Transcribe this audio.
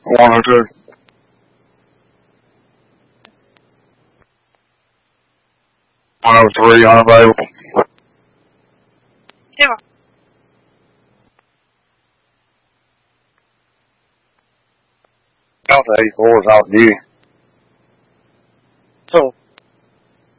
102. 103, unavailable. Yeah. Delta 84 is out duty.